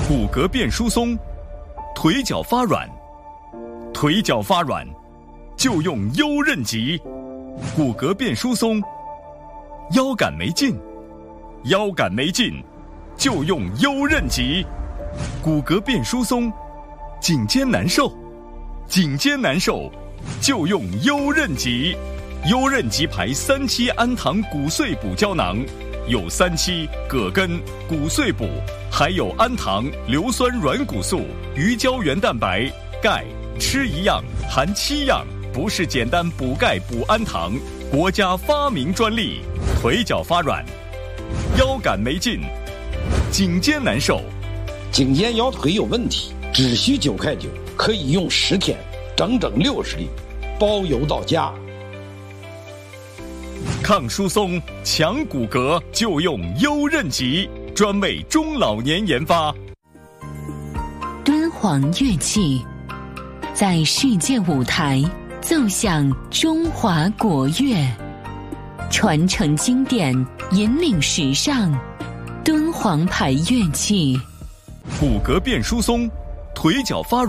骨骼变疏松，腿脚发软，腿脚发软就用优韧极；骨骼变疏松，腰杆没劲，腰杆没劲就用优韧极；骨骼变疏松，颈肩难受，颈肩难受就用优韧极。优韧极牌3期氨糖骨碎补胶囊，有3期葛根、骨碎补，还有氨糖、硫酸软骨素、鱼胶原蛋白、钙，吃一样含7样，不是简单补钙补氨糖，国家发明专利。腿脚发软，腰杆没劲，颈肩难受， 颈肩腰腿有问题，只需9块9，可以用10天，整整60粒，包邮到家。 抗疏松、强骨骼就用优韧极，专为中老年研发。 敦煌乐器在世界舞台奏响中华国乐，传承经典，引领时尚。敦煌牌乐器， 骨骼变疏松，腿脚发软。